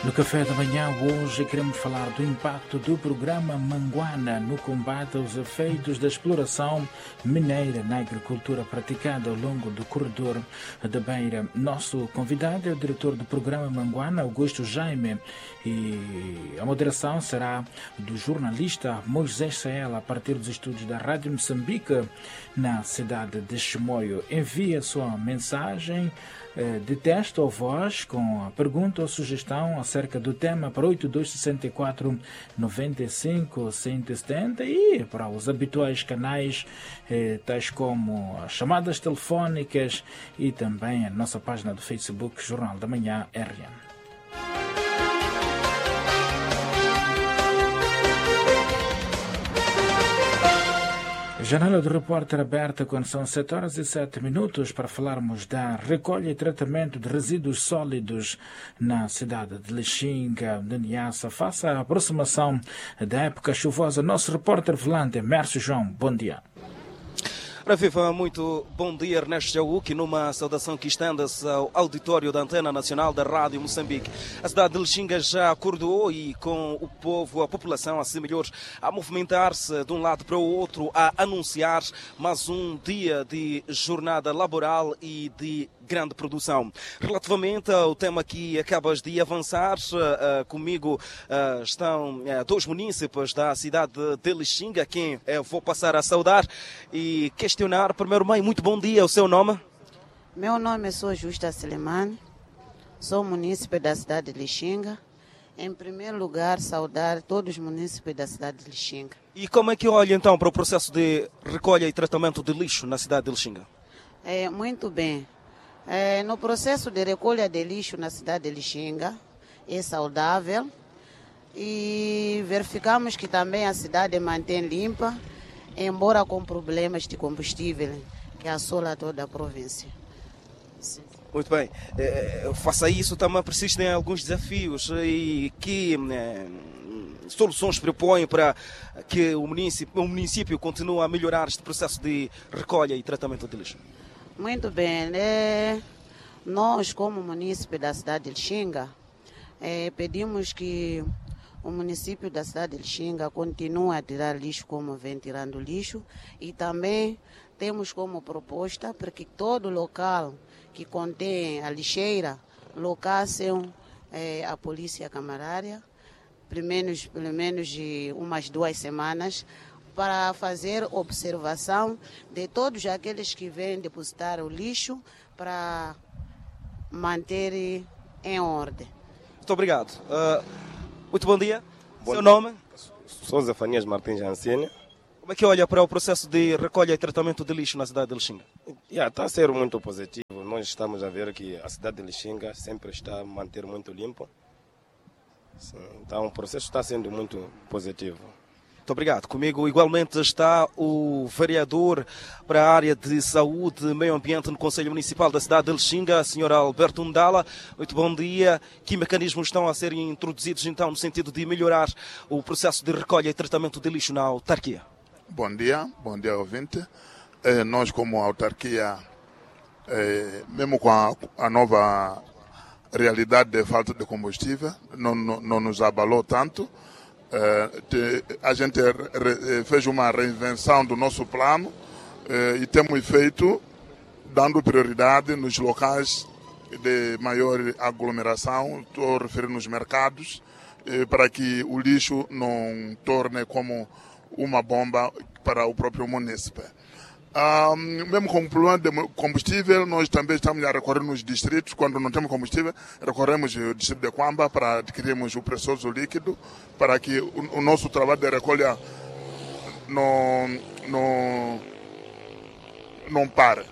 No café da manhã hoje queremos falar do impacto do programa Manguana no combate aos efeitos da exploração mineira na agricultura praticada ao longo do corredor da Beira. Nosso convidado é o diretor do programa Manguana, Augusto Jaime, e a moderação será do jornalista Moisés Saela a partir dos estúdios da Rádio Moçambique na cidade de Chimoio. Envie a sua mensagem de texto ou voz com a pergunta ou sugestão acerca do tema para 8264-95-170 e para os habituais canais tais como as chamadas telefónicas e também a nossa página do Facebook Jornal da Manhã RN. Janela do Repórter aberta quando são 7h07 para falarmos da recolha e tratamento de resíduos sólidos na cidade de Lixinga, de Niassa. Face à aproximação da época chuvosa, nosso repórter volante, Mércio João, bom dia. Para viva, muito bom dia, Ernesto Jauque, numa saudação que estenda-se ao auditório da Antena Nacional da Rádio Moçambique. A cidade de Lixinga já acordou e com o povo, a população, assim melhor, a movimentar-se de um lado para o outro, a anunciar mais um dia de jornada laboral e de grande produção. Relativamente ao tema que acabas de avançar, comigo estão dois munícipes da cidade de Lixinga, quem eu vou passar a saudar e questionar. Primeiro, mãe, muito bom dia, o seu nome? Meu nome é Justa Selemane, sou munícipe da cidade de Lixinga. Em primeiro lugar, saudar todos os munícipes da cidade de Lixinga. E como é que olha então para o processo de recolha e tratamento de lixo na cidade de Lixinga? Muito bem. No processo de recolha de lixo na cidade de Lixinga é saudável e verificamos que também a cidade mantém limpa, embora com problemas de combustível que assola toda a província. Sim. Muito bem. Face a isso também persistem alguns desafios e que soluções propõem para que o município continue a melhorar este processo de recolha e tratamento de lixo? Muito bem. Nós, como munícipe da cidade de Lixinga, pedimos que o município da cidade de Lixinga continue a tirar lixo como vem tirando lixo e também temos como proposta para que todo local que contém a lixeira locassem a polícia camarária, pelo menos de umas 2 semanas, para fazer observação de todos aqueles que vêm depositar o lixo para manter em ordem. Muito obrigado. Muito bom dia. Bom Seu dia. nome? Sou Zefanias Martins Jancine. Como é que olha para o processo de recolha e tratamento de lixo na cidade de Lixinga? Está a ser muito positivo. Nós estamos a ver que a cidade de Lixinga sempre está a manter muito limpo. Sim, então o processo está sendo muito positivo. Muito obrigado. Comigo igualmente está o vereador para a área de saúde e meio ambiente no Conselho Municipal da cidade de Lixinga, a senhora Alberto Ndala. Muito bom dia. Que mecanismos estão a ser introduzidos então no sentido de melhorar o processo de recolha e tratamento de lixo na autarquia? Bom dia ouvinte. Nós como autarquia, mesmo com a nova realidade de falta de combustível, não nos abalou tanto. A gente fez uma reinvenção do nosso plano e temos feito dando prioridade nos locais de maior aglomeração, estou referindo nos mercados, para que o lixo não torne como uma bomba para o próprio município. Mesmo com o problema de combustível, nós também estamos a recorrer nos distritos. Quando não temos combustível, recorremos ao distrito de Quamba para adquirirmos o precioso líquido, para que o nosso trabalho de recolha não pare.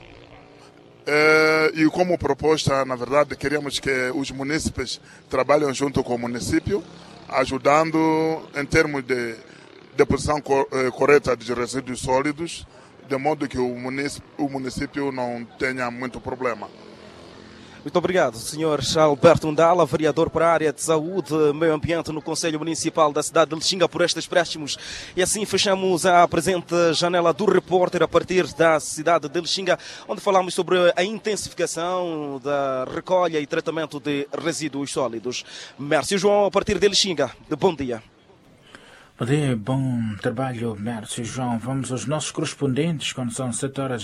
E como proposta, na verdade, queríamos que os munícipes trabalhem junto com o município, ajudando em termos de deposição correta de resíduos sólidos, de modo que o município não tenha muito problema. Muito obrigado, Sr. Alberto Ndala, vereador para a área de saúde e meio ambiente no Conselho Municipal da cidade de Lixinga, por estes préstimos. E assim fechamos a presente janela do repórter a partir da cidade de Lixinga, onde falamos sobre a intensificação da recolha e tratamento de resíduos sólidos. Mércio João, a partir de Lixinga. Bom dia. Bom trabalho, Mércio João. Vamos aos nossos correspondentes, quando são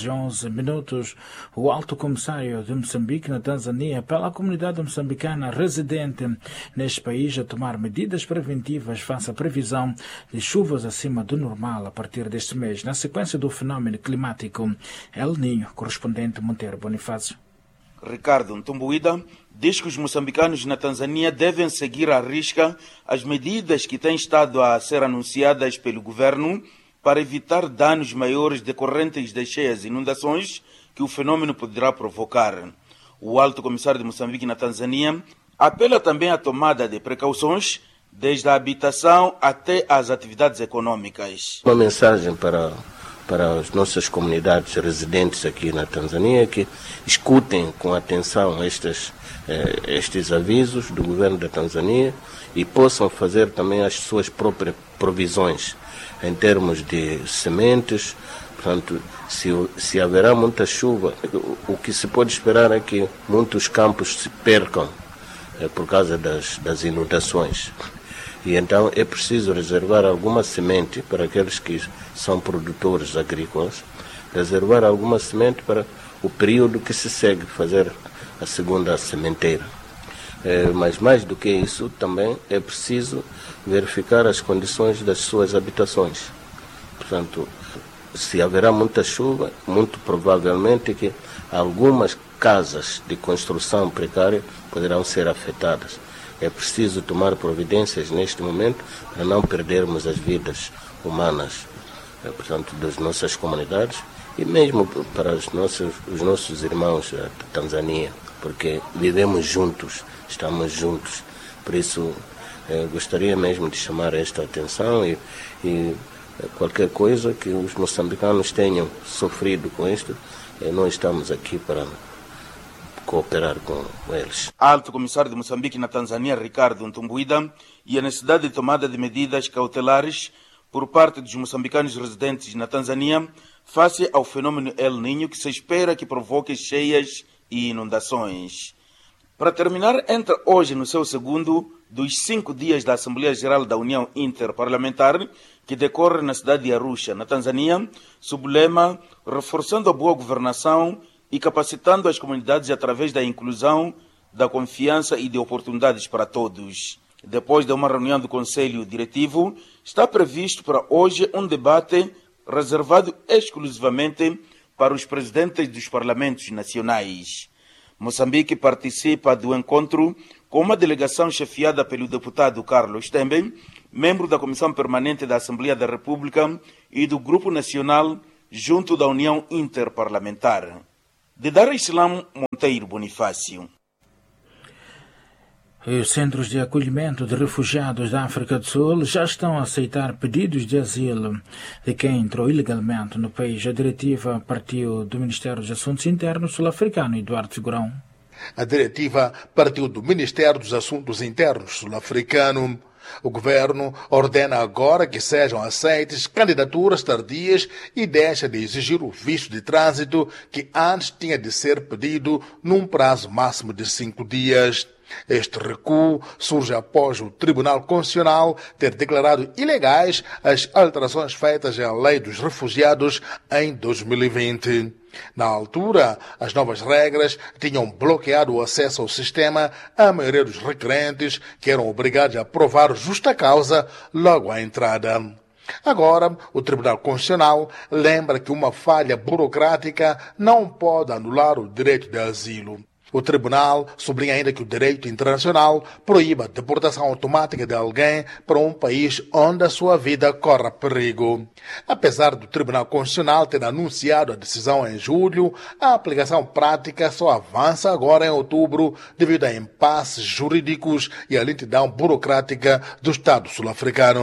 7h11. O Alto Comissário de Moçambique, na Tanzânia, apela à comunidade moçambicana residente neste país a tomar medidas preventivas face à previsão de chuvas acima do normal a partir deste mês, na sequência do fenómeno climático El Niño. Correspondente Monteiro Bonifácio. Ricardo Ntumbuída diz que os moçambicanos na Tanzânia devem seguir à risca as medidas que têm estado a ser anunciadas pelo governo para evitar danos maiores decorrentes das cheias e inundações que o fenômeno poderá provocar. O Alto Comissário de Moçambique na Tanzânia apela também à tomada de precauções desde a habitação até as atividades econômicas. Uma mensagem para as nossas comunidades residentes aqui na Tanzânia, que escutem com atenção estes avisos do governo da Tanzânia e possam fazer também as suas próprias provisões em termos de sementes. Portanto, se haverá muita chuva, o que se pode esperar é que muitos campos se percam por causa das inundações. E então é preciso reservar alguma semente para aqueles que são produtores agrícolas, reservar alguma semente para o período que se segue fazer a segunda sementeira. Mas mais do que isso, também é preciso verificar as condições das suas habitações. Portanto, se haverá muita chuva, muito provavelmente que algumas casas de construção precária poderão ser afetadas. É preciso tomar providências neste momento para não perdermos as vidas humanas, portanto, das nossas comunidades e mesmo para os nossos irmãos da Tanzânia, porque vivemos juntos, estamos juntos. Por isso, gostaria mesmo de chamar esta atenção e qualquer coisa que os moçambicanos tenham sofrido com isto, nós estamos aqui para cooperar com eles. Alto Comissário de Moçambique na Tanzânia, Ricardo Ntumbuída, e a necessidade de tomada de medidas cautelares por parte dos moçambicanos residentes na Tanzânia face ao fenômeno El Niño, que se espera que provoque cheias e inundações. Para terminar, entra hoje no seu segundo dos 5 dias da Assembleia Geral da União Interparlamentar, que decorre na cidade de Arusha, na Tanzânia, sob o lema Reforçando a Boa Governação e capacitando as comunidades através da inclusão, da confiança e de oportunidades para todos. Depois de uma reunião do Conselho Diretivo, está previsto para hoje um debate reservado exclusivamente para os presidentes dos parlamentos nacionais. Moçambique participa do encontro com uma delegação chefiada pelo deputado Carlos Tembe, membro da Comissão Permanente da Assembleia da República e do Grupo Nacional junto da União Interparlamentar. De Dar es Salaam, Monteiro Bonifácio. Os centros de acolhimento de refugiados da África do Sul já estão a aceitar pedidos de asilo de quem entrou ilegalmente no país. A diretiva partiu do Ministério dos Assuntos Internos sul-africano, Eduardo Figurão. A diretiva partiu do Ministério dos Assuntos Internos sul-africano. O governo ordena agora que sejam aceites candidaturas tardias e deixa de exigir o visto de trânsito que antes tinha de ser pedido num prazo máximo de 5 dias. Este recuo surge após o Tribunal Constitucional ter declarado ilegais as alterações feitas à Lei dos Refugiados em 2020. Na altura, as novas regras tinham bloqueado o acesso ao sistema à maioria dos requerentes, que eram obrigados a provar justa causa logo à entrada. Agora, o Tribunal Constitucional lembra que uma falha burocrática não pode anular o direito de asilo. O tribunal sublinha ainda que o direito internacional proíbe a deportação automática de alguém para um país onde a sua vida corre perigo. Apesar do Tribunal Constitucional ter anunciado a decisão em julho, a aplicação prática só avança agora em outubro devido a impasses jurídicos e à lentidão burocrática do Estado sul-africano.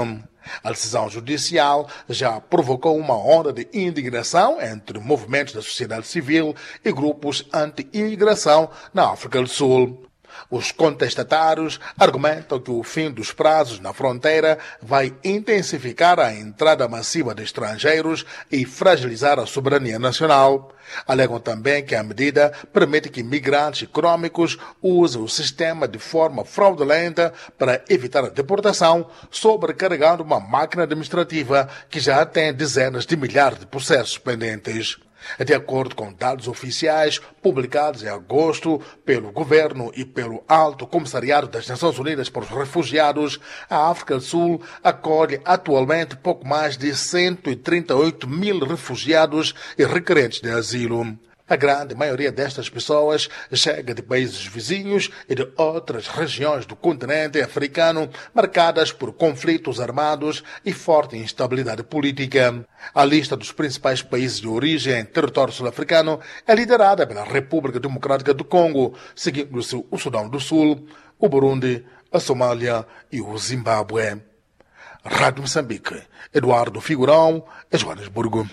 A decisão judicial já provocou uma onda de indignação entre movimentos da sociedade civil e grupos anti-imigração na África do Sul. Os contestatários argumentam que o fim dos prazos na fronteira vai intensificar a entrada massiva de estrangeiros e fragilizar a soberania nacional. Alegam também que a medida permite que migrantes econômicos usem o sistema de forma fraudulenta para evitar a deportação, sobrecarregando uma máquina administrativa que já tem dezenas de milhares de processos pendentes. De acordo com dados oficiais publicados em agosto pelo governo e pelo Alto Comissariado das Nações Unidas para os Refugiados, a África do Sul acolhe atualmente pouco mais de 138 mil refugiados e requerentes de asilo. A grande maioria destas pessoas chega de países vizinhos e de outras regiões do continente africano marcadas por conflitos armados e forte instabilidade política. A lista dos principais países de origem em território sul-africano é liderada pela República Democrática do Congo, seguindo-se o Sudão do Sul, o Burundi, a Somália e o Zimbábue. Rádio Moçambique, Eduardo Figurão, Joanesburgo.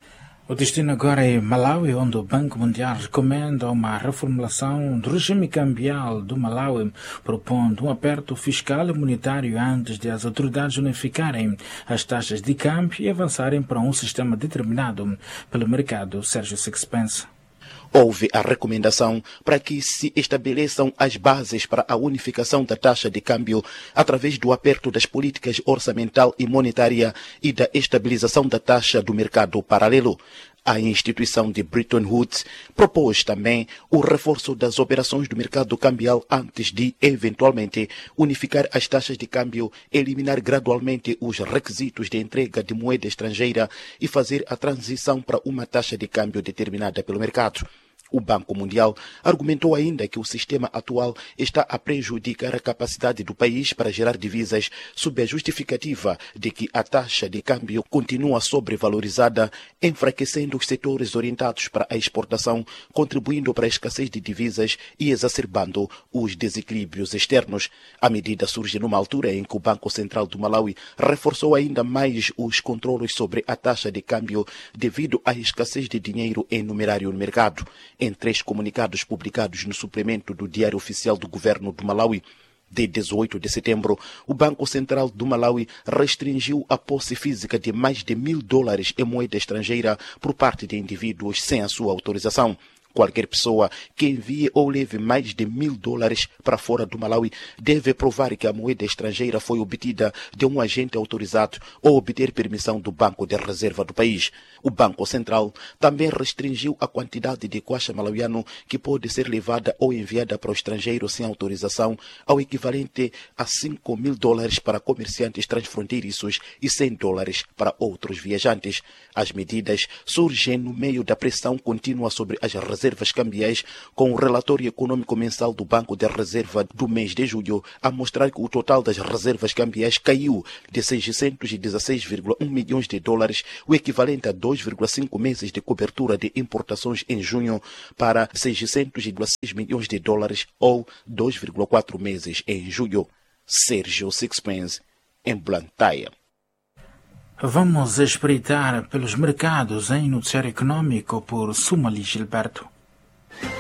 O destino agora é Malawi, onde o Banco Mundial recomenda uma reformulação do regime cambial do Malawi, propondo um aperto fiscal e monetário antes de as autoridades unificarem as taxas de câmbio e avançarem para um sistema determinado pelo mercado. Sérgio Sixpence. Houve a recomendação para que se estabeleçam as bases para a unificação da taxa de câmbio através do aperto das políticas orçamental e monetária e da estabilização da taxa do mercado paralelo. A instituição de Bretton Woods propôs também o reforço das operações do mercado cambial antes de, eventualmente, unificar as taxas de câmbio, eliminar gradualmente os requisitos de entrega de moeda estrangeira e fazer a transição para uma taxa de câmbio determinada pelo mercado. O Banco Mundial argumentou ainda que o sistema atual está a prejudicar a capacidade do país para gerar divisas, sob a justificativa de que a taxa de câmbio continua sobrevalorizada, enfraquecendo os setores orientados para a exportação, contribuindo para a escassez de divisas e exacerbando os desequilíbrios externos. A medida surge numa altura em que o Banco Central do Malawi reforçou ainda mais os controlos sobre a taxa de câmbio devido à escassez de dinheiro em numerário no mercado. Em 3 comunicados publicados no suplemento do Diário Oficial do Governo do Malawi, de 18 de setembro, o Banco Central do Malawi restringiu a posse física de mais de $1.000 em moeda estrangeira por parte de indivíduos sem a sua autorização. Qualquer pessoa que envie ou leve mais de $1.000 para fora do Malawi deve provar que a moeda estrangeira foi obtida de um agente autorizado ou obter permissão do Banco de Reserva do país. O Banco Central também restringiu a quantidade de kwacha malawiano que pode ser levada ou enviada para o estrangeiro sem autorização, ao equivalente a $5.000 para comerciantes transfronteiriços e $100 para outros viajantes. As medidas surgem no meio da pressão contínua sobre as reservas cambiais, com o relatório econômico mensal do Banco de Reserva do mês de julho a mostrar que o total das reservas cambiais caiu de $616,1 milhões, o equivalente a 2,5 meses de cobertura de importações em junho, para $600,6 milhões ou 2,4 meses em julho. Sérgio Sixpence, em Blantyre. Vamos espreitar pelos mercados em noticiário econômico por Sumali Gilberto.